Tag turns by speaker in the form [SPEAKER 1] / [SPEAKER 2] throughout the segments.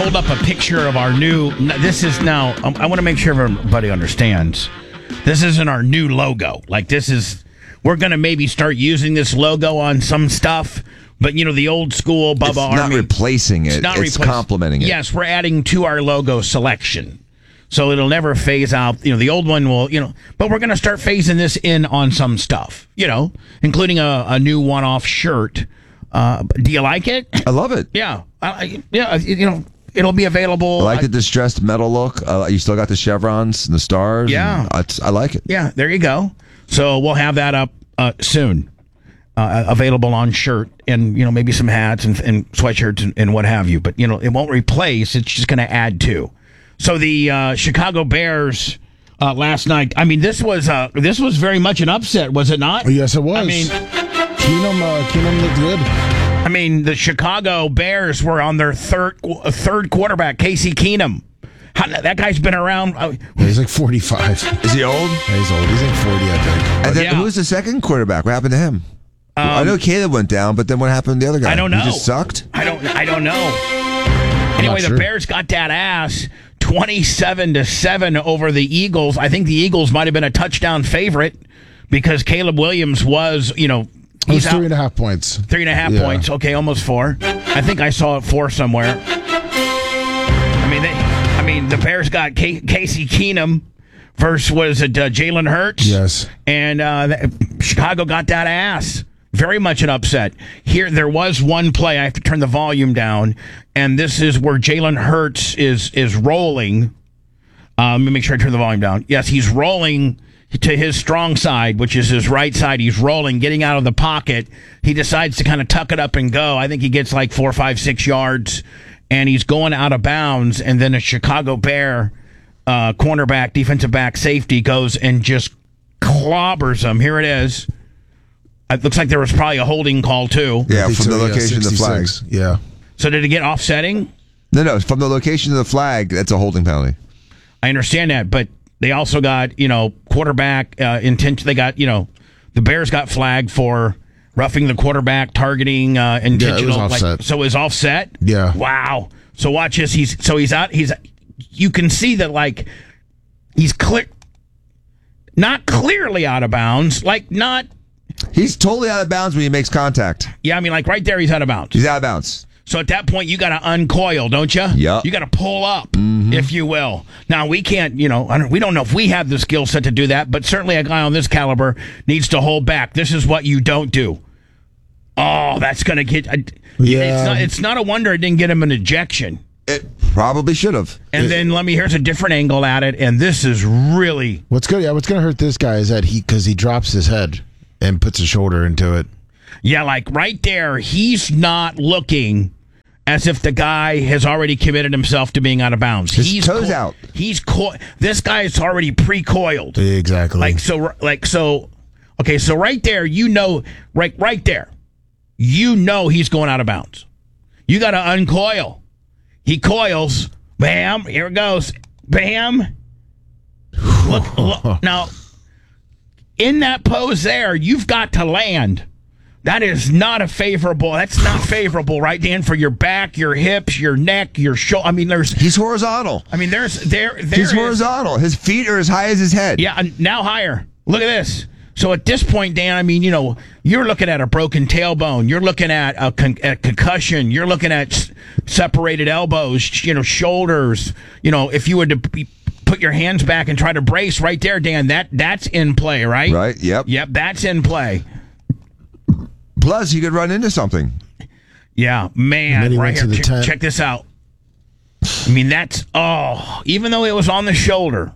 [SPEAKER 1] pulled up a picture of our new. This is now. I want to make sure everybody understands. This isn't our new logo. Like this is. We're going to maybe start using this logo on some stuff. But, the old school Bubba Army.
[SPEAKER 2] It's not replacing it. It's complementing it.
[SPEAKER 1] Yes, we're adding to our logo selection. So it'll never phase out. The old one will, But we're going to start phasing this in on some stuff, including a new one-off shirt. Do you like it?
[SPEAKER 2] I love it.
[SPEAKER 1] Yeah. It'll be available.
[SPEAKER 2] I like the distressed metal look. You still got the chevrons and the stars.
[SPEAKER 1] Yeah.
[SPEAKER 2] I like it.
[SPEAKER 1] Yeah, there you go. So we'll have that up soon. Available on shirt and maybe some hats and sweatshirts and what have you, but it won't replace. It's just going to add to. So the Chicago Bears last night. I mean, this was very much an upset, was it not?
[SPEAKER 3] Yes, it was.
[SPEAKER 1] I mean,
[SPEAKER 3] Keenum looked good.
[SPEAKER 1] I mean, the Chicago Bears were on their third quarterback, Casey Keenum. That guy's been around.
[SPEAKER 3] He's like 45.
[SPEAKER 2] Is he old?
[SPEAKER 3] Yeah, he's old. He's like 40, I think.
[SPEAKER 2] And then who's the second quarterback? What happened to him? I know Caleb went down, but then what happened to the other guy?
[SPEAKER 1] I don't know.
[SPEAKER 2] He just sucked?
[SPEAKER 1] I don't know. Anyway, the Bears got that ass 27-7 over the Eagles. I think the Eagles might have been a touchdown favorite because Caleb Williams was, he's
[SPEAKER 3] out 3.5 points.
[SPEAKER 1] 3.5 points. Okay, almost 4. I think I saw it 4 somewhere. I mean, the Bears got Casey Keenum versus Jalen Hurts.
[SPEAKER 3] Yes,
[SPEAKER 1] and Chicago got that ass. Very much an upset. Here, there was one play. I have to turn the volume down, and this is where Jalen Hurts is rolling. Let me make sure I turn the volume down. Yes, he's rolling to his strong side, which is his right side. He's rolling, getting out of the pocket. He decides to kind of tuck it up and go. I think he gets like 4, 5, 6 yards, and he's going out of bounds. And then a Chicago Bear cornerback, defensive back, safety goes and just clobbers him. Here it is. It looks like there was probably a holding call, too.
[SPEAKER 2] Yeah, from the location of the flag.
[SPEAKER 3] Yeah.
[SPEAKER 1] So did it get offsetting?
[SPEAKER 2] No, from the location of the flag, that's a holding penalty.
[SPEAKER 1] I understand that, but they also got, quarterback intent. They got, the Bears got flagged for roughing the quarterback, targeting intentional.
[SPEAKER 3] Yeah, it was offset.
[SPEAKER 1] So it was offset?
[SPEAKER 3] Yeah.
[SPEAKER 1] Wow. So watch this. He's out. You can see that, he's not clearly out of bounds, not.
[SPEAKER 2] He's totally out of bounds when he makes contact.
[SPEAKER 1] Yeah, I mean, right there, he's out of bounds.
[SPEAKER 2] He's out of bounds.
[SPEAKER 1] So at that point, you got to uncoil, don't you?
[SPEAKER 2] Yeah.
[SPEAKER 1] You got to pull up, if you will. Now, we can't, we don't know if we have the skill set to do that, but certainly a guy on this caliber needs to hold back. This is what you don't do. Oh, that's going to get...
[SPEAKER 3] Yeah.
[SPEAKER 1] It's not a wonder it didn't get him an ejection.
[SPEAKER 2] It probably should have.
[SPEAKER 1] And then here's a different angle at it, and this is really...
[SPEAKER 3] What's going to hurt this guy is that because he drops his head and puts his shoulder into it.
[SPEAKER 1] Yeah, right there, he's not looking as if the guy has already committed himself to being out of bounds.
[SPEAKER 2] His toes out.
[SPEAKER 1] This guy is already pre-coiled.
[SPEAKER 3] Exactly.
[SPEAKER 1] Okay, so right there, right there, he's going out of bounds. You got to uncoil. He coils. Bam. Here it goes. Bam. Look. Now, in that pose there, you've got to land. That's not favorable, right, Dan, for your back, your hips, your neck, your shoulder. I mean,
[SPEAKER 2] he's horizontal.
[SPEAKER 1] I mean,
[SPEAKER 2] he's horizontal. His feet are as high as his head.
[SPEAKER 1] Yeah, now higher. Look at this. So at this point, Dan, I mean, you're looking at a broken tailbone. You're looking at a concussion. You're looking at separated elbows, shoulders. If you were to put your hands back and try to brace right there, Dan, that's in play, right?
[SPEAKER 2] Right, yep.
[SPEAKER 1] Yep, that's in play.
[SPEAKER 2] Plus, he could run into something.
[SPEAKER 1] Yeah, man, right here. Check this out. I mean, even though it was on the shoulder.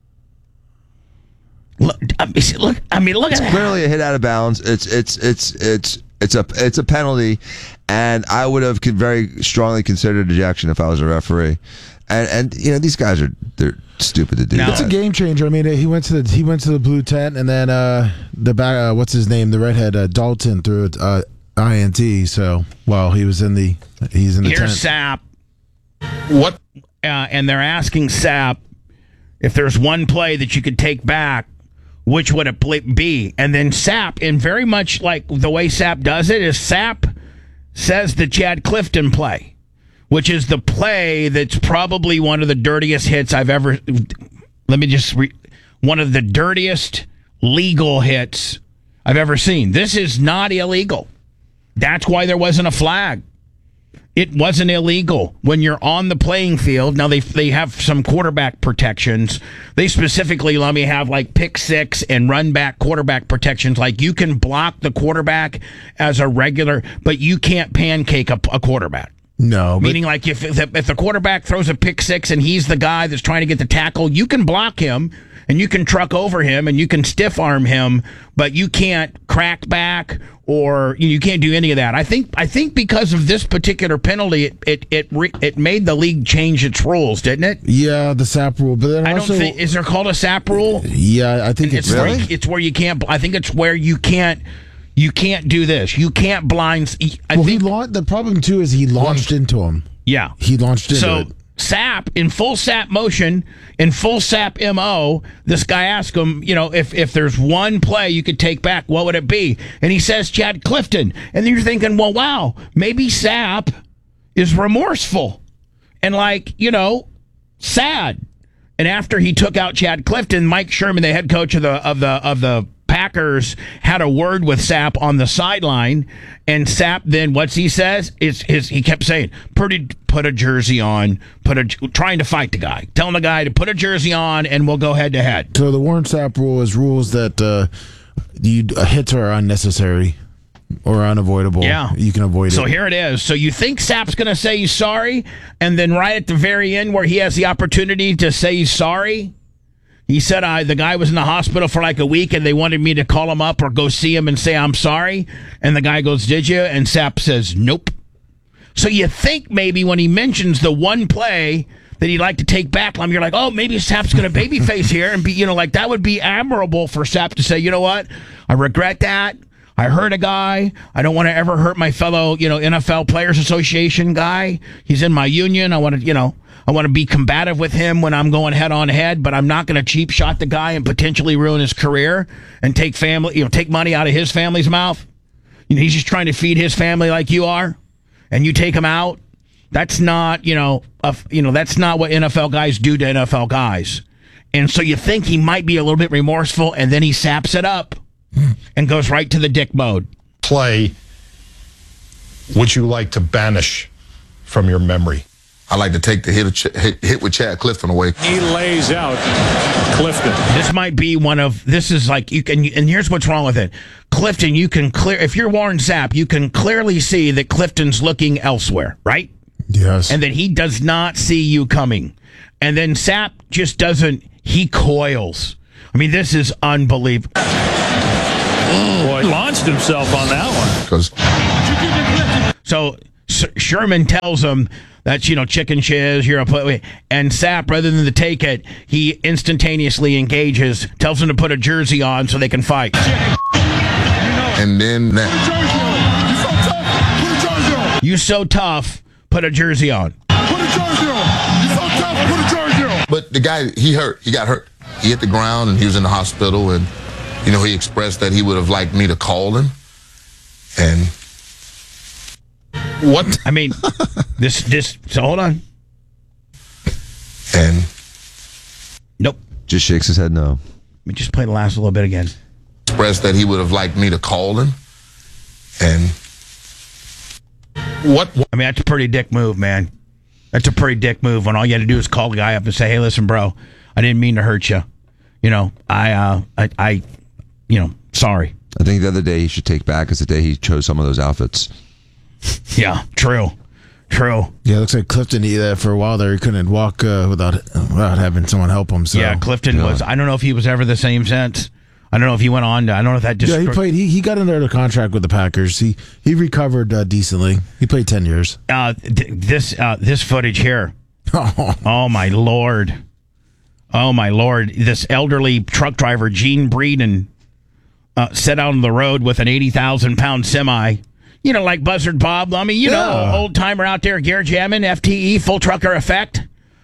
[SPEAKER 1] Look at
[SPEAKER 2] It's clearly a hit out of bounds. It's a penalty, and I would have very strongly considered ejection if I was a referee. And these guys they're stupid to do.
[SPEAKER 3] It's a game changer. I mean, he went to the blue tent, and then the back what's his name, the redhead Dalton threw it INT. So he's in the
[SPEAKER 1] Here's
[SPEAKER 3] tent.
[SPEAKER 1] Sapp.
[SPEAKER 3] What?
[SPEAKER 1] And they're asking Sapp if there's one play that you could take back, which would it be? And then Sapp, and very much like the way Sapp does it, is Sapp says the Chad Clifton play, which is the play that's probably one of the dirtiest hits I've ever. Let me just one of the dirtiest legal hits I've ever seen. This is not illegal. That's why there wasn't a flag. It wasn't illegal when you're on the playing field. Now they have some quarterback protections. They specifically let me have like pick six and run back quarterback protections. Like you can block the quarterback as a regular, but you can't pancake a quarterback.
[SPEAKER 3] No,
[SPEAKER 1] meaning like if the quarterback throws a pick six and he's the guy that's trying to get the tackle, you can block him and you can truck over him and you can stiff arm him, but you can't crack back or you can't do any of that. I think because of this particular penalty, it made the league change its rules, didn't it?
[SPEAKER 3] Yeah, the SAP rule. But then
[SPEAKER 1] I
[SPEAKER 3] also,
[SPEAKER 1] don't think is there called a SAP rule?
[SPEAKER 3] Yeah, I think it's
[SPEAKER 2] really?
[SPEAKER 1] It's where you can't. I think it's where you can't. You can't do this. You can't blind.
[SPEAKER 3] The problem too is he launched into him.
[SPEAKER 1] Yeah,
[SPEAKER 3] he launched into it.
[SPEAKER 1] SAP, in full SAP motion, in full SAP MO, this guy asked him, if there's one play you could take back, what would it be? And he says Chad Clifton. And then you're thinking, well, wow, maybe SAP is remorseful and sad. And after he took out Chad Clifton, Mike Sherman, the head coach of the Packers, had a word with Sapp on the sideline, and Sapp then what's he says is he kept saying, put a jersey on, trying to fight the guy, telling the guy to put a jersey on, and we'll go head to head.
[SPEAKER 3] So the Warren Sapp rule is rules that hits are unnecessary or unavoidable. Yeah, you can avoid it.
[SPEAKER 1] So here it is. So you think Sapp's going to say he's sorry, and then right at the very end, where he has the opportunity to say he's sorry. He said the guy was in the hospital for like a week and they wanted me to call him up or go see him and say, I'm sorry. And the guy goes, did you? And Sapp says, nope. So you think maybe when he mentions the one play that he'd like to take back, you're like, oh, maybe Sapp's going to babyface here and be, that would be admirable for Sapp to say, you know what? I regret that. I hurt a guy. I don't want to ever hurt my fellow, NFL Players Association guy. He's in my union. I want to be combative with him when I'm going head on head, but I'm not going to cheap shot the guy and potentially ruin his career and take money out of his family's mouth. He's just trying to feed his family like you are, and you take him out. That's not, that's not what NFL guys do to NFL guys. And so you think he might be a little bit remorseful, and then he saps it up and goes right to the dick mode.
[SPEAKER 4] Play would you like to banish from your memory?
[SPEAKER 5] I like to take the hit with Chad Clifton away.
[SPEAKER 6] He lays out Clifton.
[SPEAKER 1] This might be this is like you can, and here's what's wrong with it. Clifton, you can if you're Warren Sapp, you can clearly see that Clifton's looking elsewhere, right?
[SPEAKER 3] Yes.
[SPEAKER 1] And that he does not see you coming. And then Sapp just doesn't, he coils. I mean, this is unbelievable.
[SPEAKER 6] Boy, he launched himself on that one.
[SPEAKER 1] So Sherman tells him, that's, chicken shiz, and Sapp, rather than to take it, he instantaneously engages, tells him to put a jersey on so they can fight.
[SPEAKER 5] And then
[SPEAKER 1] You so tough, put a jersey on.
[SPEAKER 5] Put a jersey on. You so tough, put a jersey on. But the guy, he got hurt. He hit the ground and he was in the hospital, and he expressed that he would have liked me to call him. And
[SPEAKER 4] what?
[SPEAKER 1] I mean, so hold on.
[SPEAKER 5] And
[SPEAKER 1] nope.
[SPEAKER 2] Just shakes his head no.
[SPEAKER 1] Let me just play the last little bit again.
[SPEAKER 5] Expressed that he would have liked me to call him. And
[SPEAKER 4] what?
[SPEAKER 1] I mean, that's a pretty dick move, man. That's a pretty dick move when all you had to do is call the guy up and say, hey, listen, bro, I didn't mean to hurt you. Sorry.
[SPEAKER 2] I think the other day he should take back is the day he chose some of those outfits.
[SPEAKER 1] Yeah, true.
[SPEAKER 3] Yeah, it looks like Clifton for a while there, he couldn't walk without having someone help him. So.
[SPEAKER 1] Yeah, Clifton was, I don't know if he was ever the same since. I don't know if he went on to, I don't know if that just...
[SPEAKER 3] Yeah, he played, he got under the contract with the Packers. He recovered decently. He played 10 years.
[SPEAKER 1] This footage here. Oh, my Lord. Oh, my Lord. This elderly truck driver, Gene Breeden, set out on the road with an 80,000-pound semi. Like Buzzard Bob. I mean, old timer out there, Gare Jamming, FTE, full trucker effect.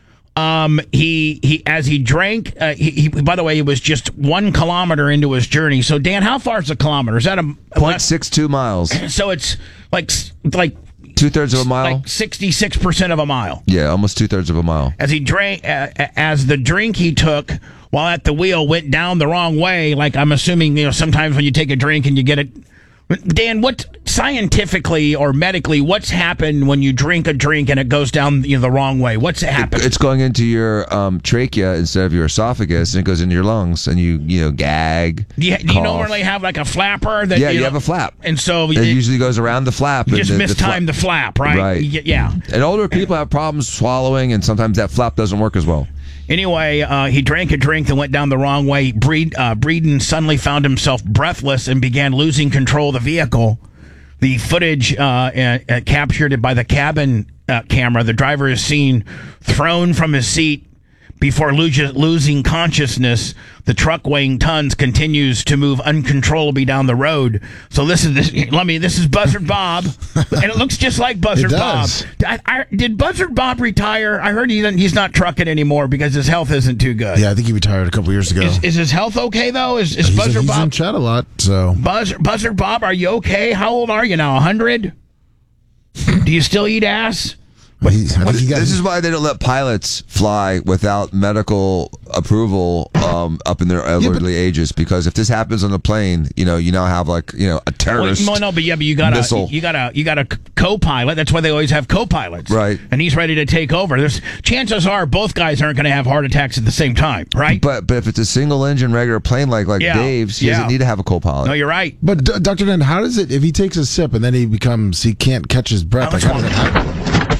[SPEAKER 1] He as he drank, he by the way, he was just 1 kilometer into his journey. So, Dan, how far is a kilometer? Is that
[SPEAKER 2] 0.62 miles?
[SPEAKER 1] So it's like
[SPEAKER 2] 2/3 of a mile.
[SPEAKER 1] Like 66% of a mile.
[SPEAKER 2] Yeah, almost 2/3 of a mile.
[SPEAKER 1] As he drank, as the drink he took while at the wheel went down the wrong way. Like I'm assuming, sometimes when you take a drink and you get it. Dan, what scientifically or medically, what's happened when you drink a drink and it goes down the wrong way? What's happened?
[SPEAKER 2] It's going into your trachea instead of your esophagus, and it goes into your lungs, and you gag.
[SPEAKER 1] Do you normally have like a flapper? That,
[SPEAKER 2] you have a flap,
[SPEAKER 1] and so
[SPEAKER 2] it usually goes around the flap.
[SPEAKER 1] You just mistime the flap, right?
[SPEAKER 2] Right.
[SPEAKER 1] Yeah.
[SPEAKER 2] And older people have problems swallowing, and sometimes that flap doesn't work as well.
[SPEAKER 1] Anyway, he drank a drink that went down the wrong way. Breeden suddenly found himself breathless and began losing control of the vehicle. The footage captured by the cabin camera, the driver is seen thrown from his seat before losing consciousness. The truck weighing tons continues to move uncontrollably down the road. So this is Buzzard Bob, and it looks just like Buzzard Bob. Did Buzzard Bob retire? I heard he's not trucking anymore because his health isn't too good.
[SPEAKER 3] Yeah, I think he retired a couple years ago.
[SPEAKER 1] Is his health okay though? Is Buzzard Bob?
[SPEAKER 3] He's in chat a lot. So
[SPEAKER 1] Buzzard Bob, are you okay? How old are you now? 100? Do you still eat ass?
[SPEAKER 2] This is why they don't let pilots fly without medical approval up in their elderly ages, because if this happens on the plane, you now have a terrorist.
[SPEAKER 1] But you got a co-pilot. That's why they always have co-pilots,
[SPEAKER 2] right?
[SPEAKER 1] And he's ready to take over. Chances are both guys aren't going to have heart attacks at the same time, right?
[SPEAKER 2] But if it's a single engine regular plane like Dave's, he doesn't need to have a co-pilot.
[SPEAKER 1] No, you're right.
[SPEAKER 3] But Dr. Den, how does it if he takes a sip and then he can't catch his breath? How does that happen?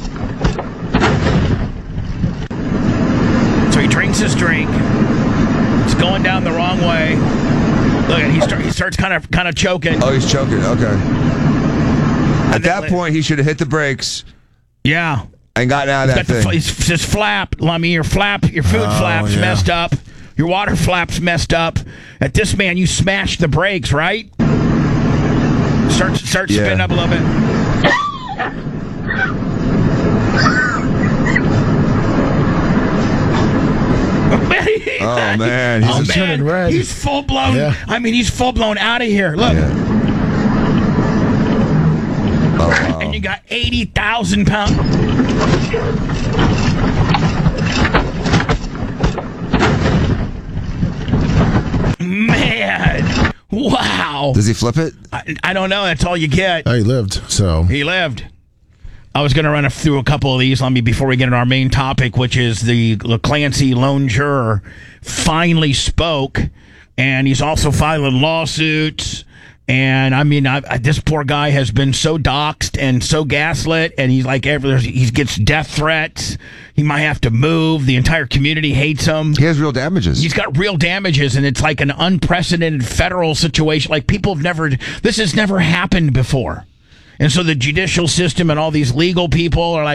[SPEAKER 1] So he drinks his drink. It's going down the wrong way. Look, he starts kind of choking.
[SPEAKER 2] Oh, he's choking. Okay. At that point, he should have hit the brakes.
[SPEAKER 1] Yeah.
[SPEAKER 2] And gotten out of that thing.
[SPEAKER 1] His flap, Lummy, your food flap's messed up. Your water flap's messed up. At this man, you smashed the brakes, right? Start spinning up a little bit.
[SPEAKER 2] Oh man,
[SPEAKER 3] he's turning red.
[SPEAKER 1] He's full blown.
[SPEAKER 3] Yeah.
[SPEAKER 1] I mean, he's full blown out of here. Look.
[SPEAKER 2] Yeah. Oh, wow.
[SPEAKER 1] And you got 80,000 pounds. Man, wow.
[SPEAKER 2] Does he flip it?
[SPEAKER 1] I don't know. That's all you get.
[SPEAKER 3] Oh, he lived. So
[SPEAKER 1] he lived. I was going to run through a couple of these. Let me before we get into our main topic, which is the Clancy lone juror finally spoke, and he's also filing lawsuits. And I mean, this poor guy has been so doxxed and so gaslit, and he's like, he gets death threats. He might have to move. The entire community hates him.
[SPEAKER 2] He has real damages.
[SPEAKER 1] He's got real damages, and it's like an unprecedented federal situation. Like this has never happened before. And so the judicial system and all these legal people are like,